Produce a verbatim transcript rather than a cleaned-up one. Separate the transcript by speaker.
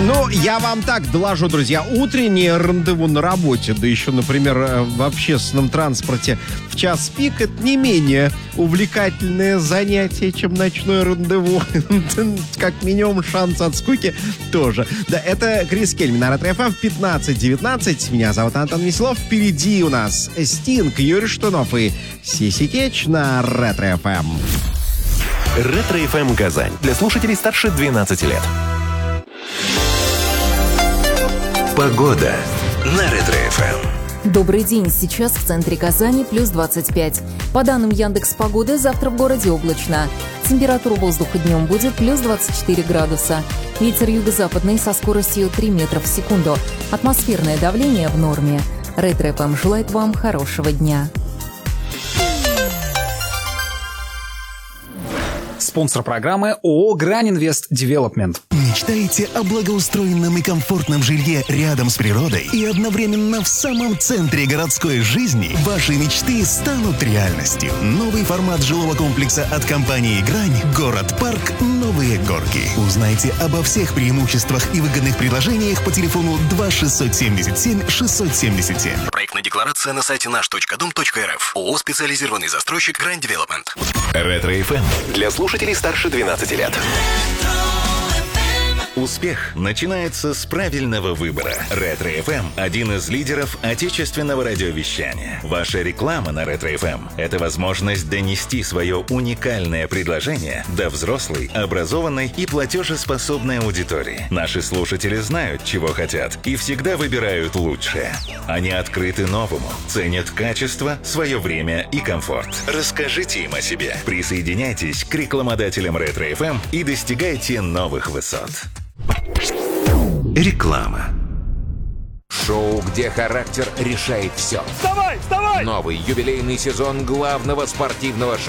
Speaker 1: Ну, я вам так доложу, друзья. Утреннее рандеву на работе, да еще, например, в общественном транспорте в час пик, это не менее увлекательное занятие, чем ночное рандеву. Как минимум, шанс от скуки тоже. Да, это Крис Кельми на Ретро эф эм в пятнадцать девятнадцать. Меня зовут Антон Веселов. Впереди у нас Стинг, Юрий Штунов и Сиси Кетч на Ретро эф эм.
Speaker 2: Ретро эф эм Казань. Для слушателей старше двенадцати лет. Погода на Ретро эф эм.
Speaker 3: Добрый день. Сейчас в центре Казани плюс двадцать пять. По данным Яндекс.Погоды, завтра в городе облачно. Температура воздуха днем будет плюс двадцать четыре градуса. Ветер юго-западный со скоростью три метра в секунду. Атмосферное давление в норме. Ретро эф эм желает вам хорошего дня.
Speaker 4: Спонсор программы ООО «Грань Инвест Девелопмент».
Speaker 5: Мечтаете о благоустроенном и комфортном жилье рядом с природой и одновременно в самом центре городской жизни? Ваши мечты станут реальностью. Новый формат жилого комплекса от компании «Грань» «Город-парк. Новые горки». Узнайте обо всех преимуществах и выгодных предложениях по телефону два шестьсот семьдесят семь шестьсот семьдесят семь.
Speaker 2: Проектная декларация на сайте наш точка дом точка эр эф. ООО «Специализированный застройщик Грань Девелопмент». Ретро эф эм для слушателей старше двенадцати лет. Успех начинается с правильного выбора. Ретро эф эм – один из лидеров отечественного радиовещания. Ваша реклама на Ретро эф эм – это возможность донести свое уникальное предложение до взрослой, образованной и платежеспособной аудитории. Наши слушатели знают, чего хотят, и всегда выбирают лучшее. Они открыты новому, ценят качество, свое время и комфорт. Расскажите им о себе. Присоединяйтесь к рекламодателям Ретро эф эм и достигайте новых высот. Реклама.
Speaker 6: Шоу, где характер решает все.
Speaker 7: Вставай, вставай!
Speaker 6: Новый юбилейный сезон главного спортивного шоу